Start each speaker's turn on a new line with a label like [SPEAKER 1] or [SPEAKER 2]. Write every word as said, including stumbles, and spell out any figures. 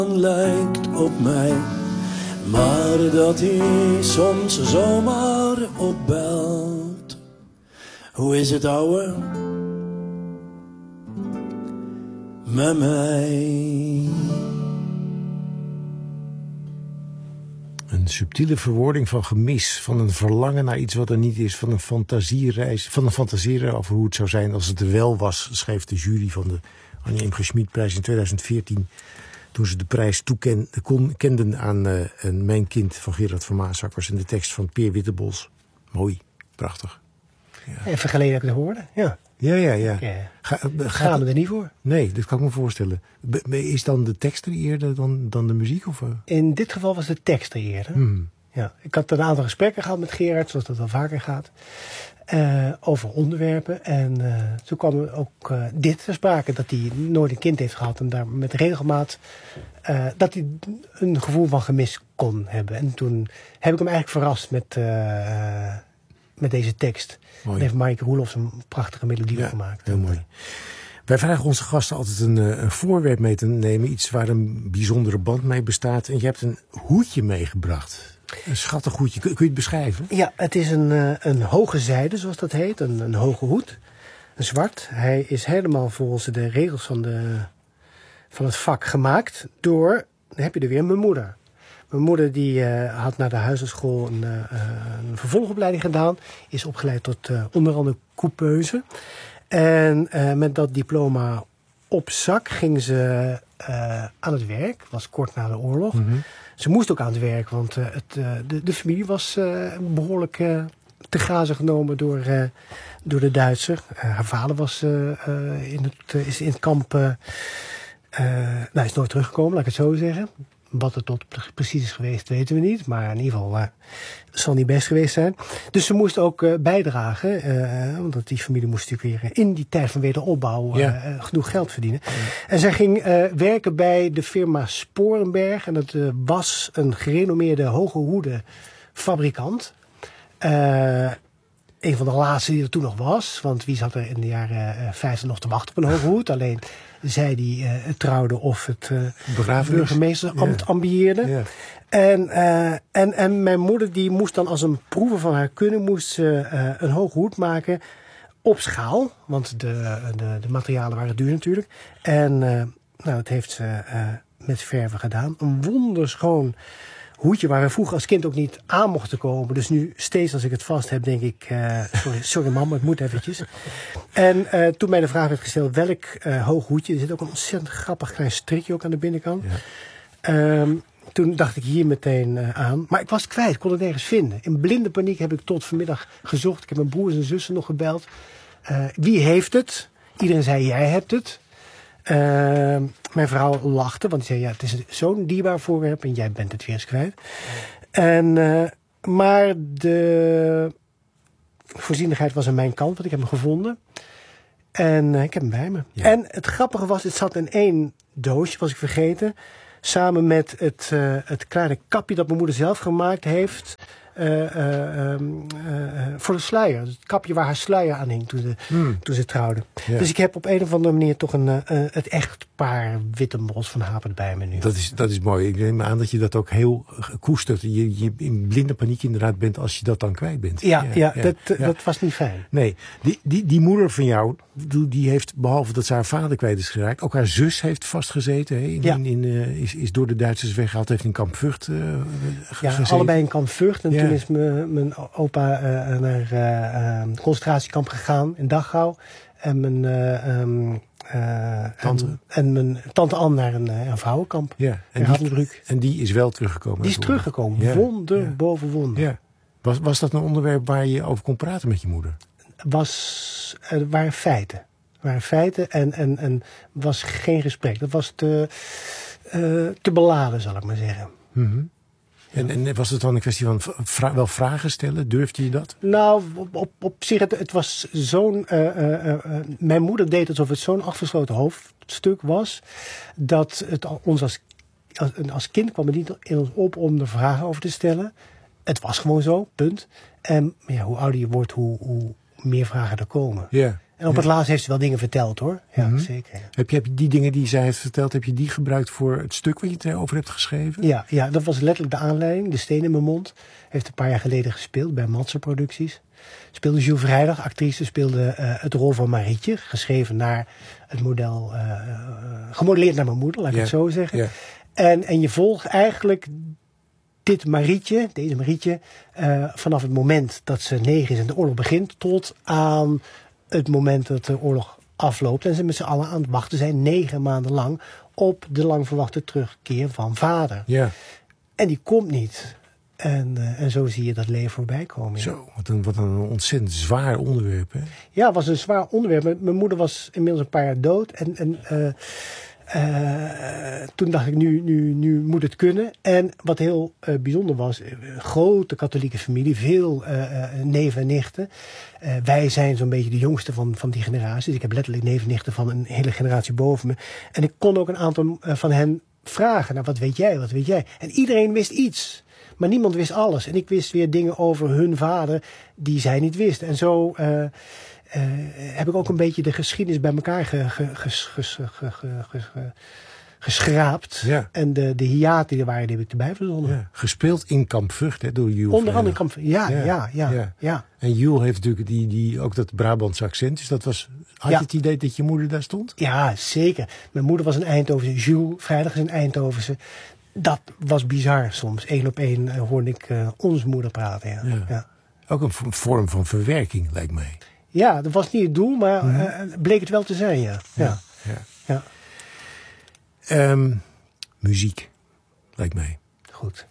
[SPEAKER 1] lijkt op mij, maar dat hij soms zomaar opbelt. Hoe is het, ouwe? Met mij.
[SPEAKER 2] Een subtiele verwoording van gemis, van een verlangen naar iets wat er niet is, van een fantasiereis, van een fantaseren over hoe het zou zijn als het er wel was, schreef de jury van de Annie M G Schmid-prijs in tweeduizend veertien. Toen ze de prijs toekenden aan uh, een Mijn Kind van Gerard van Maasakkers en de tekst van Peer Wittebols. Mooi, prachtig.
[SPEAKER 3] Ja. Even geleden heb ik het hoorde, ja.
[SPEAKER 2] Ja, ja, ja.
[SPEAKER 3] ja.
[SPEAKER 2] Ga, uh,
[SPEAKER 3] Gaan we er niet voor?
[SPEAKER 2] Nee, dat kan ik me voorstellen. Be, is dan de tekst er eerder dan, dan de muziek? Of, uh?
[SPEAKER 3] In dit geval was de tekst er eerder.
[SPEAKER 2] Hmm.
[SPEAKER 3] Ja, ik had een aantal gesprekken gehad met Gerard, zoals dat wel vaker gaat. Uh, over onderwerpen. En uh, toen kwam er ook uh, dit ter sprake. Dat hij nooit een kind heeft gehad. En daar met regelmaat. Uh, dat hij een gevoel van gemis kon hebben. En toen heb ik hem eigenlijk verrast met, uh, met deze tekst. Mooi. En heeft Maaike Roelofs een prachtige melodie
[SPEAKER 2] ja,
[SPEAKER 3] gemaakt.
[SPEAKER 2] Heel mooi. Wij vragen onze gasten altijd een, een voorwerp mee te nemen. Iets waar een bijzondere band mee bestaat. En je hebt een hoedje meegebracht. Een schattig hoedje. Kun, kun je het beschrijven?
[SPEAKER 3] Ja, het is een, uh, een hoge zijde, zoals dat heet. Een, een hoge hoed. Een zwart. Hij is helemaal volgens de regels van, de, van het vak gemaakt door, dan heb je er weer, mijn moeder. Mijn moeder die uh, had na de huisartschool een, uh, een vervolgopleiding gedaan. Is opgeleid tot uh, onder andere coupeuse. En uh, met dat diploma op zak ging ze uh, aan het werk. Was kort na de oorlog. Mm-hmm. Ze moest ook aan het werk, want uh, het, uh, de, de familie was uh, behoorlijk uh, te grazen genomen door, uh, door de Duitser. Uh, haar vader was uh, uh, in, het, uh, is in het kamp, uh, uh, nou is nooit teruggekomen, laat ik het zo zeggen. Wat het tot precies is geweest, weten we niet. Maar in ieder geval uh, zal niet best geweest zijn. Dus ze moest ook uh, bijdragen. Uh, want die familie moest natuurlijk weer in die tijd van wederopbouw uh, ja. uh, genoeg geld verdienen. Ja. En zij ging uh, werken bij de firma Sporenberg. En dat uh, was een gerenommeerde hoge hoede fabrikant. Uh, een van de laatste die er toen nog was. Want wie zat er in de jaren vijftig nog te wachten op een hoge hoed? Alleen zij die uh, trouwde of het uh, burgemeesterambt ja. ambieerde. Ja. En, uh, en, en mijn moeder die moest dan als een proeven van haar kunnen moest ze uh, een hoge hoed maken op schaal. Want de, de, de materialen waren duur natuurlijk. En uh, nou, dat heeft ze uh, met verven gedaan. Een wonderschoon hoedje waar we vroeger als kind ook niet aan mochten komen. Dus nu steeds als ik het vast heb, denk ik, uh, sorry, sorry mama, het moet eventjes. En uh, toen mij de vraag werd gesteld, welk uh, hoog hoedje, er zit ook een ontzettend grappig klein strikje ook aan de binnenkant. Ja. Um, toen dacht ik hier meteen uh, aan. Maar ik was het kwijt, ik kon het nergens vinden. In blinde paniek heb ik tot vanmiddag gezocht. Ik heb mijn broers en zussen nog gebeld. Uh, wie heeft het? Iedereen zei, jij hebt het. Uh, mijn vrouw lachte, want die zei, ja, het is zo'n dierbaar voorwerp en jij bent het weer eens kwijt. En, uh, maar de voorzienigheid was aan mijn kant, want ik heb hem gevonden. En uh, ik heb hem bij me. Ja. En het grappige was, het zat in één doosje, was ik vergeten. Samen met het, uh, het kleine kapje dat mijn moeder zelf gemaakt heeft. Uh, uh, um, uh, voor de sluier. Het kapje waar haar sluier aan hing toen ze, mm. toen ze trouwde. Ja. Dus ik heb op een of andere manier toch een, uh, het echtpaar Wittenbols van Hapert bij me nu.
[SPEAKER 2] Dat is, dat is mooi. Ik neem aan dat je dat ook heel koestert. Je, je in blinde paniek inderdaad bent als je dat dan kwijt bent.
[SPEAKER 3] Ja, ja, ja, ja. Dat, ja. dat was niet fijn.
[SPEAKER 2] Nee, die, die, die moeder van jou, die heeft behalve dat ze haar vader kwijt is geraakt, ook haar zus heeft vastgezeten. Hè? In,
[SPEAKER 3] ja.
[SPEAKER 2] in, in, uh, is, is door de Duitsers weggehaald, heeft in kamp Vught uh,
[SPEAKER 3] ja,
[SPEAKER 2] gezeten.
[SPEAKER 3] allebei in kamp Vught. En
[SPEAKER 2] ja.
[SPEAKER 3] toen is mijn, mijn opa uh, naar uh, uh, concentratiekamp gegaan in Dachau. En mijn, uh, um, uh,
[SPEAKER 2] tante.
[SPEAKER 3] En, en mijn tante Anne naar een, een vrouwenkamp.
[SPEAKER 2] Ja. En, die, en die is wel teruggekomen.
[SPEAKER 3] Die is teruggekomen. Ja. Wonder ja. boven wonder.
[SPEAKER 2] Ja. Was, was dat een onderwerp waar je over kon praten met je moeder?
[SPEAKER 3] Was, er waren feiten. Er waren feiten en, en, en was geen gesprek. Dat was te, uh, te beladen, zal ik maar zeggen.
[SPEAKER 2] Mm-hmm. En, en was het dan een kwestie van vra- wel vragen stellen? Durfde je dat?
[SPEAKER 3] Nou, op, op, op zich, het, het was zo'n... Uh, uh, uh, mijn moeder deed alsof het zo'n afgesloten hoofdstuk was, dat het ons als, als, als kind kwam het niet in ons op om er vragen over te stellen. Het was gewoon zo, punt. En ja, hoe ouder je wordt, hoe, hoe meer vragen er komen.
[SPEAKER 2] Ja.
[SPEAKER 3] En op
[SPEAKER 2] Ja.
[SPEAKER 3] het laatst heeft ze wel dingen verteld, hoor. Ja,
[SPEAKER 2] Mhm.
[SPEAKER 3] zeker. Ja.
[SPEAKER 2] Heb je, heb je die dingen die zij heeft verteld, heb je die gebruikt voor het stuk wat je het over hebt geschreven?
[SPEAKER 3] Ja, ja, dat was letterlijk de aanleiding. De Steen in mijn mond. Heeft een paar jaar geleden gespeeld bij Matze Producties. Speelde Jules Vrijdag, actrice, speelde uh, het rol van Marietje. Geschreven naar het model, uh, uh, gemodelleerd naar mijn moeder, laat ik
[SPEAKER 2] Ja.
[SPEAKER 3] het zo zeggen.
[SPEAKER 2] Ja.
[SPEAKER 3] En, en je volgt eigenlijk dit Marietje, deze Marietje, uh, vanaf het moment dat ze negen is en de oorlog begint, tot aan het moment dat de oorlog afloopt. En ze met z'n allen aan het wachten zijn, negen maanden lang, op de lang verwachte terugkeer van vader.
[SPEAKER 2] Ja,
[SPEAKER 3] En die komt niet. En, uh, en zo zie je dat leven voorbij komen. Ja.
[SPEAKER 2] zo. Wat een, wat een ontzettend zwaar onderwerp, hè?
[SPEAKER 3] Ja, het was een zwaar onderwerp. Mijn, mijn moeder was inmiddels een paar jaar dood. En, en uh, uh, toen dacht ik, nu, nu, nu moet het kunnen. En wat heel uh, bijzonder was, een grote katholieke familie, veel uh, uh, neven en nichten. Uh, wij zijn zo'n beetje de jongste van, van die generatie. Dus ik heb letterlijk neven en nichten van een hele generatie boven me. En ik kon ook een aantal uh, van hen vragen. Nou, wat weet jij, wat weet jij? En iedereen wist iets. Maar niemand wist alles. En ik wist weer dingen over hun vader die zij niet wist. En zo uh, uh, heb ik ook een beetje de geschiedenis bij elkaar ge, ge, ges, ges, ge, ge, ge, ge, geschraapt.
[SPEAKER 2] Ja.
[SPEAKER 3] En de, de hiaten die er waren, die heb ik erbij verzonnen.
[SPEAKER 2] Ja. Gespeeld in Kamp Vught, hè, door Jules.
[SPEAKER 3] Onder andere
[SPEAKER 2] Vrijdag.
[SPEAKER 3] kamp. Ja, ja, ja, ja,
[SPEAKER 2] Ja.
[SPEAKER 3] ja.
[SPEAKER 2] En Jules heeft natuurlijk die, die, ook dat Brabantse accent. Dus dat was, had
[SPEAKER 3] Ja.
[SPEAKER 2] je het idee dat je moeder daar stond?
[SPEAKER 3] Ja, zeker. Mijn moeder was een Eindhovense. Jules Vrijdag is een Eindhovense. Dat was bizar soms. Eén op één uh, hoorde ik uh, onze moeder praten. Ja.
[SPEAKER 2] Ja.
[SPEAKER 3] Ja.
[SPEAKER 2] Ook een v- vorm van verwerking, lijkt mij.
[SPEAKER 3] Ja, dat was niet het doel, maar
[SPEAKER 2] Mhm.
[SPEAKER 3] uh, bleek het wel te zijn, ja. Ja.
[SPEAKER 2] Ja.
[SPEAKER 3] Ja.
[SPEAKER 2] Ehm, muziek, lijkt mij.
[SPEAKER 3] Goed.